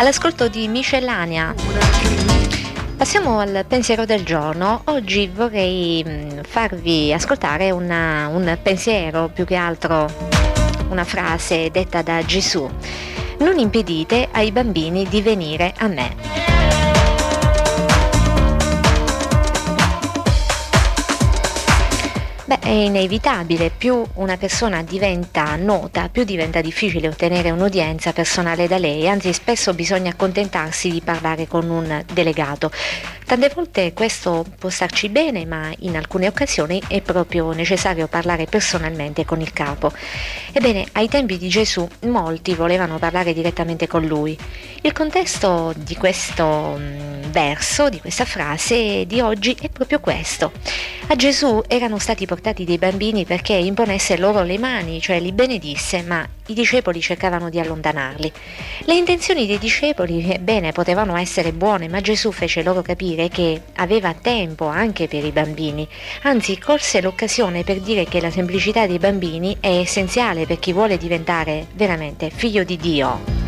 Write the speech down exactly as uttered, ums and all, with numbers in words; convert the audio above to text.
All'ascolto di Miscellanea. Passiamo al pensiero del giorno. Oggi vorrei farvi ascoltare una, un pensiero, più che altro una frase detta da Gesù. Non impedite ai bambini di venire a me. Beh, è inevitabile, più una persona diventa nota, più diventa difficile ottenere un'udienza personale da lei, anzi spesso bisogna accontentarsi di parlare con un delegato. Tante volte questo può starci bene, ma in alcune occasioni è proprio necessario parlare personalmente con il capo. Ebbene, ai tempi di Gesù molti volevano parlare direttamente con lui. Il contesto di questo verso, di questa frase di oggi è proprio questo. A Gesù erano stati portati dei bambini perché imponesse loro le mani, cioè li benedisse, ma i discepoli cercavano di allontanarli. Le intenzioni dei discepoli, ebbene, potevano essere buone, ma Gesù fece loro capire che aveva tempo anche per i bambini, anzi colse l'occasione per dire che la semplicità dei bambini è essenziale per chi vuole diventare veramente figlio di Dio.